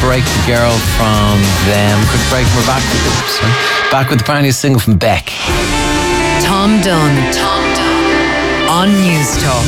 break the girl from them. Quick break, we're back with the brand new single from Beck. Tom Dunn on News Talk.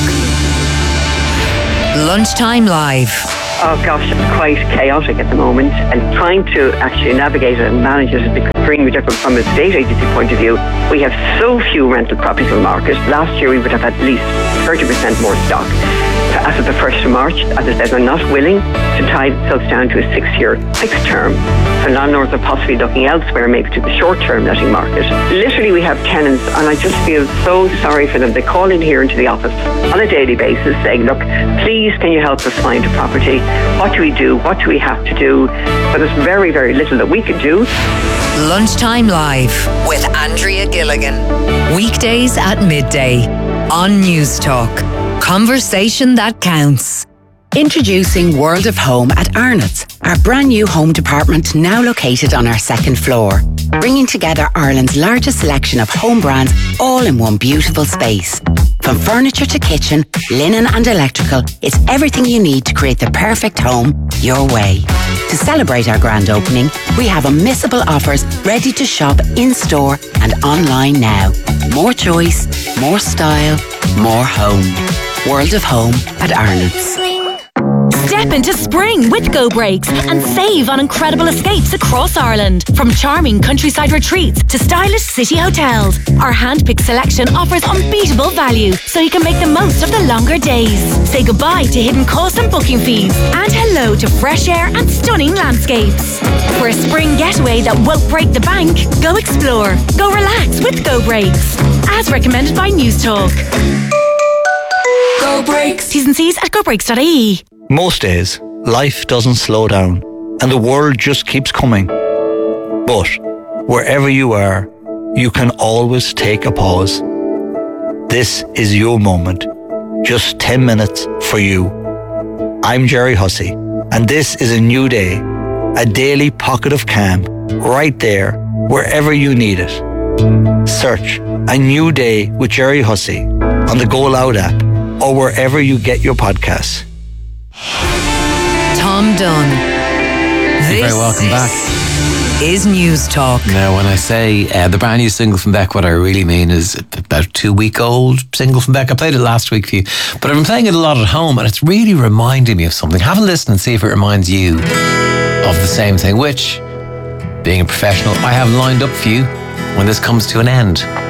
Lunchtime Live. Oh gosh, it's quite chaotic at the moment, and trying to actually navigate it and manage it is extremely difficult from a state agency point of view. We have so few rental properties on the market. Last year we would have at least 30% more stock. As of the 1st of March, as I said, we're not willing to tie themselves down to a 6-year fixed term. So landlords are possibly looking elsewhere, maybe to the short-term letting market. Literally, we have tenants, and I just feel so sorry for them. They call in here into the office on a daily basis saying, look, please can you help us find a property? What do we do? What do we have to do? But there's very, very little that we can do. Lunchtime Live with Andrea Gilligan. Weekdays at midday on News Talk. Conversation that counts. Introducing World of Home at Arnott's, our brand new home department now located on our second floor, bringing together Ireland's largest selection of home brands all in one beautiful space. From furniture to kitchen, linen and electrical, it's everything you need to create the perfect home your way. To celebrate our grand opening, we have unmissable offers ready to shop in-store and online now. More choice, more style, more home. World of Home at Arnott's. Step into spring with Go Breaks and save on incredible escapes across Ireland. From charming countryside retreats to stylish city hotels, our hand-picked selection offers unbeatable value so you can make the most of the longer days. Say goodbye to hidden costs and booking fees and hello to fresh air and stunning landscapes. For a spring getaway that won't break the bank, go explore, go relax with Go Breaks. As recommended by News Talk. Go Breaks. T's and C's at gobreaks.ie. Most days, life doesn't slow down and the world just keeps coming. But wherever you are, you can always take a pause. This is your moment. Just 10 minutes for you. I'm Jerry Hussey, and this is a new day, a daily pocket of calm, right there, wherever you need it. Search A New Day with Jerry Hussey on the Go Loud app or wherever you get your podcasts. Tom Dunn. You're very welcome back. Is News Talk. Now, when I say the brand new single from Beck, what I really mean is about 2-week-old single from Beck. I played it last week for you, but I've been playing it a lot at home, and it's really reminding me of something. Have a listen and see if it reminds you of the same thing, which, being a professional, I have lined up for you when this comes to an end.